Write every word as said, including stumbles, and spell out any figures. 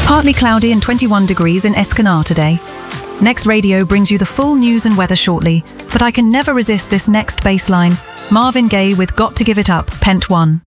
Partly cloudy and twenty-one degrees in Escanaba today. Next Radio brings you the full news and weather shortly, but I can never resist this next bass line. Marvin Gaye with Got to Give It Up, Pent one.